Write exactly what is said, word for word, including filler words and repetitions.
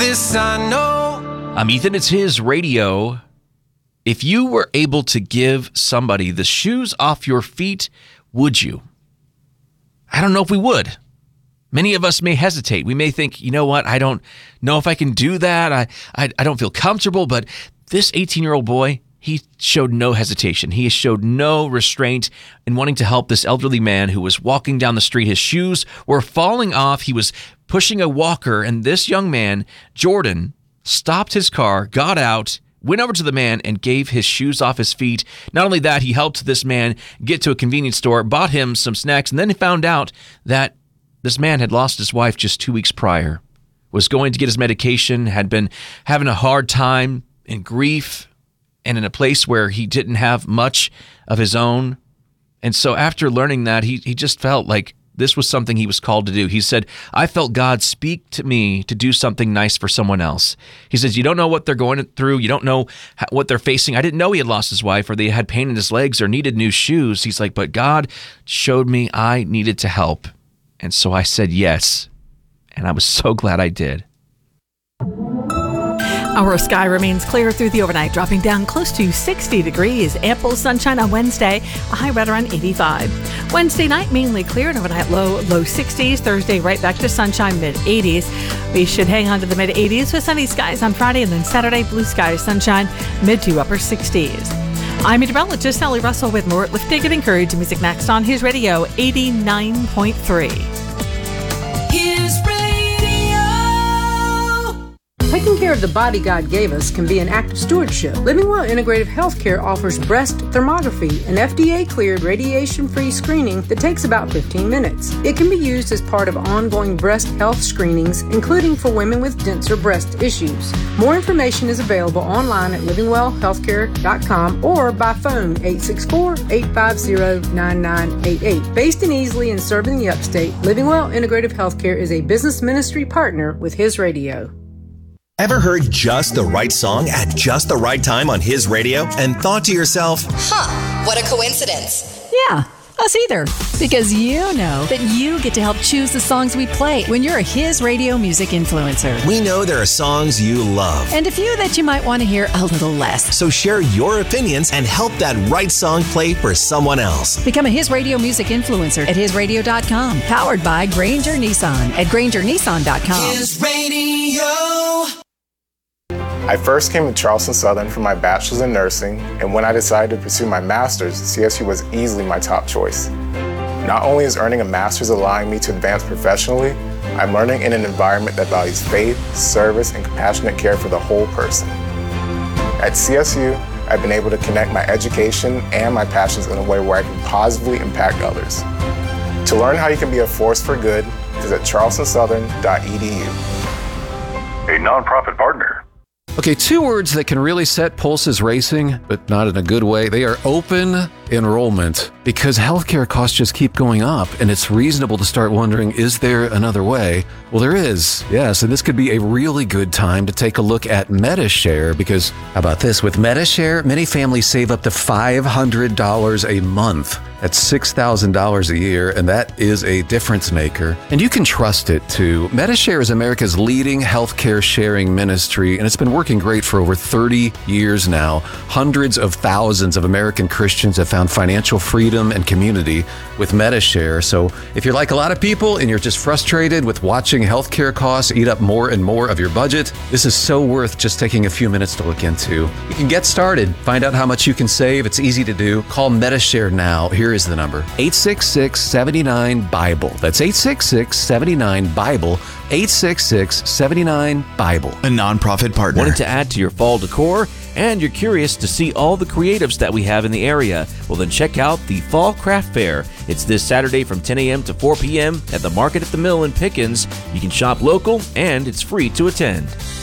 this I know. I'm Ethan. It's His Radio. If you were able to give somebody the shoes off your feet, would you? I don't know if we would. Many of us may hesitate. We may think, you know what, I don't know if I can do that. I, I, I don't feel comfortable. But this eighteen-year-old boy, he showed no hesitation. He showed no restraint in wanting to help this elderly man who was walking down the street. His shoes were falling off. He was pushing a walker, and this young man, Jordan, stopped his car, got out, went over to the man, and gave his shoes off his feet. Not only that, he helped this man get to a convenience store, bought him some snacks, and then he found out that this man had lost his wife just two weeks prior, was going to get his medication, had been having a hard time in grief, and in a place where he didn't have much of his own. And so after learning that, he he just felt like this was something he was called to do. He said, I felt God speak to me to do something nice for someone else. He says, you don't know what they're going through. You don't know what they're facing. I didn't know he had lost his wife or they had pain in his legs or needed new shoes. He's like, but God showed me I needed to help. And so I said yes. And I was so glad I did. Our sky remains clear through the overnight, dropping down close to sixty degrees. Ample sunshine on Wednesday, a high right around eighty-five. Wednesday night, mainly clear, and overnight low, low sixties. Thursday, right back to sunshine, mid-eighties. We should hang on to the mid-eighties with sunny skies on Friday, and then Saturday, blue skies, sunshine, mid to upper sixties. I'm meteorologist Sally Russell with more Lift, Dig, and Encourage music next on His Radio eighty-nine point three. His Radio. Taking care of the body God gave us can be an act of stewardship. Living Well Integrative Healthcare offers breast thermography, an F D A-cleared radiation-free screening that takes about fifteen minutes. It can be used as part of ongoing breast health screenings, including for women with denser breast issues. More information is available online at living well healthcare dot com or by phone eight six four, eight five zero, nine nine eight eight. Based in Easley and serving the upstate, Living Well Integrative Healthcare is a business ministry partner with His Radio. Ever heard just the right song at just the right time on His Radio and thought to yourself, huh, what a coincidence. Yeah, us either. Because you know that you get to help choose the songs we play when you're a His Radio music influencer. we know there are songs you love. And a few that you might want to hear a little less. So share your opinions and help that right song play for someone else. Become a His Radio music influencer at his radio dot com. Powered by Granger Nissan at granger nissan dot com. His Radio. I first came to Charleston Southern for my bachelor's in nursing, and when I decided to pursue my master's, C S U was easily my top choice. Not only is earning a master's allowing me to advance professionally, I'm learning in an environment that values faith, service, and compassionate care for the whole person. At C S U, I've been able to connect my education and my passions in a way where I can positively impact others. To learn how you can be a force for good, visit charleston southern dot e d u. A nonprofit partner. Okay, two words that can really set pulses racing, but not in a good way. They are open enrollment, because healthcare costs just keep going up, and it's reasonable to start wondering, is there another way? Well, there is, yes, and this could be a really good time to take a look at Medi-Share, because how about this? With Medi-Share, many families save up to five hundred dollars a month. That's six thousand dollars a year, and that is a difference maker. And you can trust it, too. Medi-Share is America's leading healthcare sharing ministry, and it's been working great for over thirty years now. Hundreds of thousands of American Christians have found financial freedom and community with Medi-Share. So if you're like a lot of people and you're just frustrated with watching healthcare costs eat up more and more of your budget, this is so worth just taking a few minutes to look into. You can get started. Find out how much you can save. It's easy to do. Call Medi-Share now. Here is the number. eight six six, seven nine, BIBLE. That's eight six six, seven nine, BIBLE. eight six six, seven nine, BIBLE. A nonprofit partner. Wanting to add to your fall decor, and you're curious to see all the creatives that we have in the area? Well, then check out the Fall Craft Fair. It's this Saturday from ten a.m. to four p.m. at the Market at the Mill in Pickens. You can shop local, and it's free to attend.